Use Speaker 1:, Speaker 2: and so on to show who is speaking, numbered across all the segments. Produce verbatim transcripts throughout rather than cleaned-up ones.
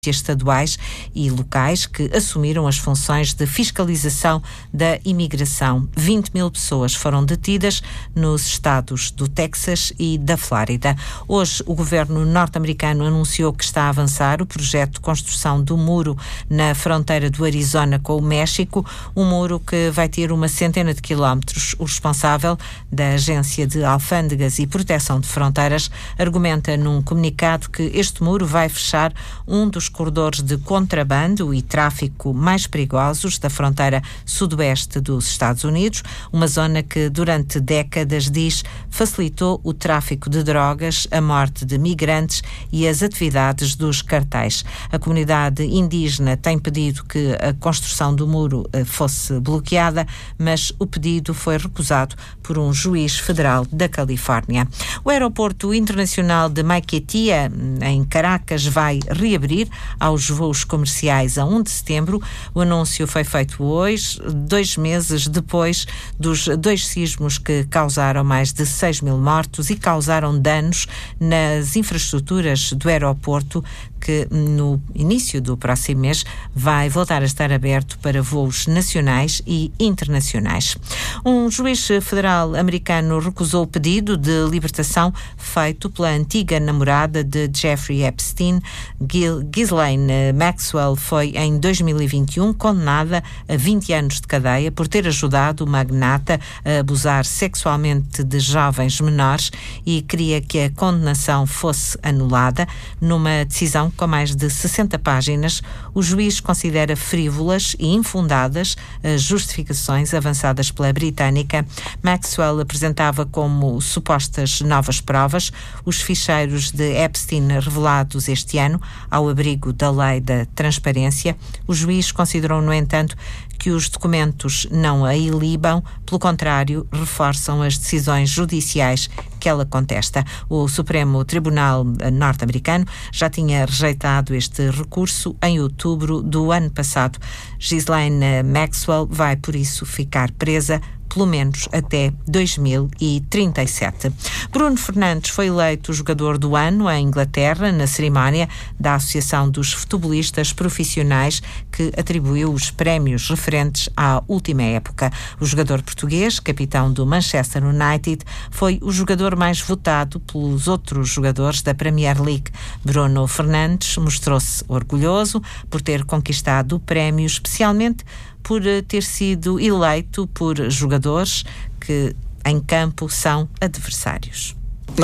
Speaker 1: estaduais e locais que assumiram as funções de fiscalização da imigração. vinte mil pessoas foram detidas nos estados do Texas e da Flórida. Hoje, o governo norte-americano anunciou que está a avançar o projeto de construção do muro na fronteira do Arizona com o México, um muro que vai ter uma centena de quilómetros. O responsável da Agência de Alfândegas e Proteção de Fronteiras argumenta num comunicado que este muro vai fechar um dos corredores de contrabando e tráfico mais perigosos da fronteira sudoeste dos Estados Unidos, uma zona que durante décadas, diz, facilitou o tráfico de drogas, a morte de migrantes e as atividades dos cartéis. A comunidade indígena tem pedido que a construção do muro fosse bloqueada, mas o pedido foi recusado por um juiz federal da Califórnia. O aeroporto internacional de Maiquetía, em Caracas, vai reabrir aos voos comerciais a um de setembro. O anúncio foi feito hoje, dois meses depois dos dois sismos que causaram mais de seis mil mortos e causaram danos nas infraestruturas do aeroporto, que no início do próximo mês vai voltar a estar aberto para voos nacionais e internacionais. Um juiz federal americano recusou o pedido de libertação feito pela antiga namorada de Jeffrey Epstein. Gil, Ghislaine Maxwell foi em dois mil e vinte e um condenada a vinte anos de cadeia por ter ajudado o magnata a abusar sexualmente de jovens menores e queria que a condenação fosse anulada. Numa decisão com mais de sessenta páginas, o juiz considera frívolas e infundadas as justificações avançadas pela britânica. Maxwell apresentava como supostas novas provas os ficheiros de Epstein revelados este ano, ao abrigo da lei da transparência. O juiz considerou, no entanto, que os documentos não a ilibam, pelo contrário, reforçam as decisões judiciais que ela contesta. O Supremo Tribunal norte-americano já tinha rejeitado este recurso em outubro do ano passado. Ghislaine Maxwell vai, por isso, ficar presa pelo menos até dois mil e trinta e sete. Bruno Fernandes foi eleito jogador do ano em Inglaterra na cerimónia da Associação dos Futebolistas Profissionais, que atribuiu os prémios referentes à última época. O jogador português, capitão do Manchester United, foi o jogador mais votado pelos outros jogadores da Premier League. Bruno Fernandes mostrou-se orgulhoso por ter conquistado o prémio, especialmente por ter sido eleito por jogadores que em campo são adversários.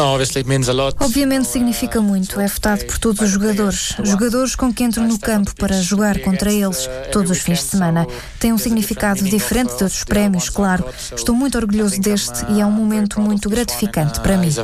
Speaker 2: Obviamente significa muito, é votado por todos os jogadores, jogadores com que entro no campo para jogar contra eles todos os fins de semana. Tem um significado diferente de outros prémios, claro. Estou muito orgulhoso deste e é um momento muito gratificante para mim.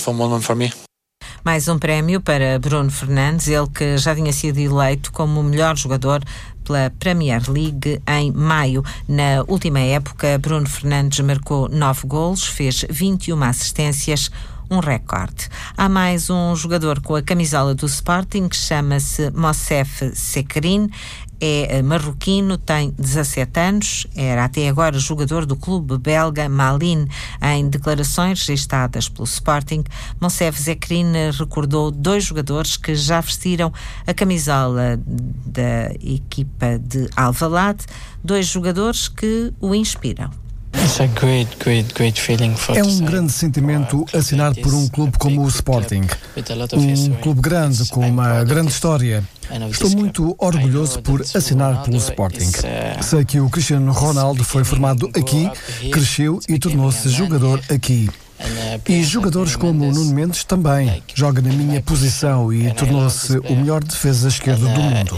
Speaker 1: Mais um prémio para Bruno Fernandes, ele que já tinha sido eleito como o melhor jogador pela Premier League em maio. Na última época, Bruno Fernandes marcou nove golos, fez vinte e uma assistências, um recorde. Há mais um jogador com a camisola do Sporting, que chama-se Moussef Sekrin. É marroquino, tem dezassete anos, era até agora jogador do clube belga Malines. Em declarações registradas pelo Sporting, Moussef Sekrin recordou dois jogadores que já vestiram a camisola da equipa de Alvalade, dois jogadores que o inspiram.
Speaker 3: É um grande sentimento assinar por um clube como o Sporting, um clube grande, com uma grande história. Estou muito orgulhoso por assinar pelo Sporting. Sei que o Cristiano Ronaldo foi formado aqui, cresceu e tornou-se jogador aqui. E jogadores como o Nuno Mendes também joga na minha posição e tornou-se o melhor defesa esquerdo do mundo.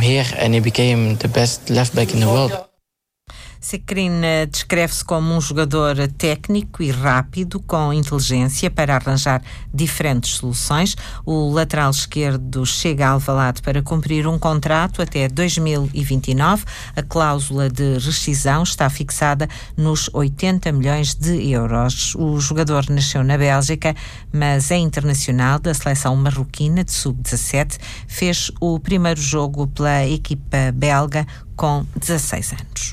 Speaker 1: Sekrin descreve-se como um jogador técnico e rápido, com inteligência para arranjar diferentes soluções. O lateral esquerdo chega a Alvalade para cumprir um contrato até dois mil e vinte e nove. A cláusula de rescisão está fixada nos oitenta milhões de euros. O jogador nasceu na Bélgica, mas é internacional da seleção marroquina de sub dezassete. Fez o primeiro jogo pela equipa belga com dezasseis anos.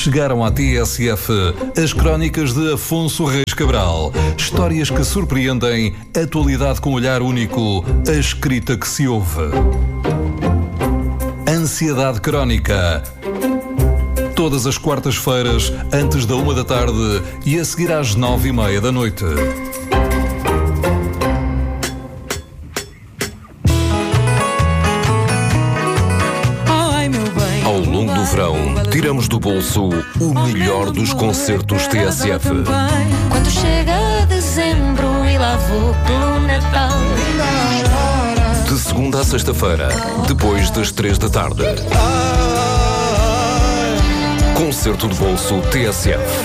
Speaker 4: Chegaram à T S F as crónicas de Afonso Reis Cabral. Histórias que surpreendem, atualidade com olhar único, a escrita que se ouve. Ansiedade Crónica. Todas as quartas-feiras, antes da uma da tarde e a seguir às nove e meia da noite.
Speaker 5: Ao longo do verão, tiramos do bolso o melhor dos concertos T S F.
Speaker 6: Quando chega dezembro e lá vou pelo Natal.
Speaker 5: De segunda a sexta-feira, depois das três da tarde. Concerto de bolso T S F.